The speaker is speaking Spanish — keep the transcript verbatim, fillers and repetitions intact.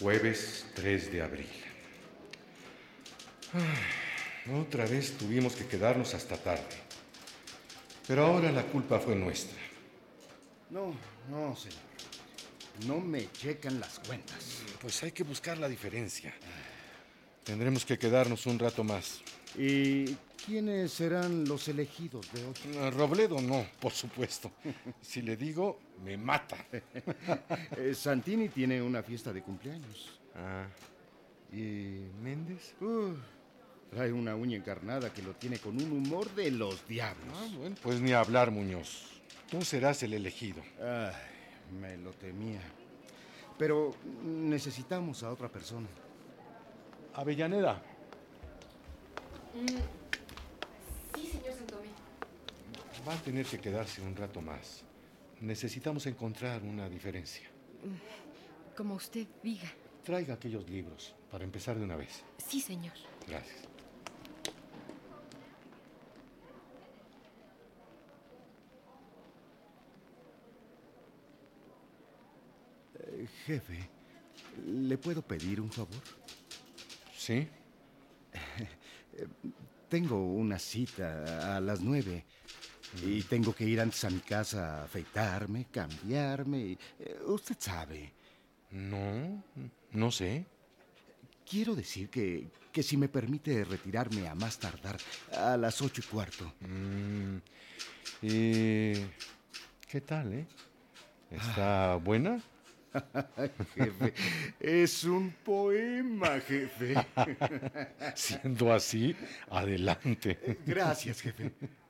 Jueves tres de abril. Ay, otra vez tuvimos que quedarnos hasta tarde. Pero ahora la culpa fue nuestra. No, no, señor. No me checan las cuentas. Pues hay que buscar la diferencia. Tendremos que quedarnos un rato más. ¿Y quiénes serán los elegidos de hoy? Robledo no, por supuesto. Si le digo, me mata. Eh, Santini tiene una fiesta de cumpleaños. Ah. ¿Y Méndez? Uh, trae una uña encarnada que lo tiene con un humor de los diablos. Ah, bueno, pues ni hablar, Muñoz. Tú serás el elegido. Ay, me lo temía. Pero necesitamos a otra persona. Avellaneda. Mm, sí, señor Santomé. Va a tener que quedarse un rato más. Necesitamos encontrar una diferencia. Como usted diga. Traiga aquellos libros para empezar de una vez. Sí, señor. Gracias. Eh, jefe, ¿le puedo pedir un favor? ¿Sí? Tengo una cita a las nueve y tengo que ir antes a mi casa a afeitarme, cambiarme. y, eh, usted sabe. No, no sé. Quiero decir que, que si me permite retirarme a más tardar a las ocho y cuarto. Mm, eh, ¿Qué tal, eh? ¿Está buena? Jefe, es un poema, jefe. Siendo así, adelante. Gracias, jefe.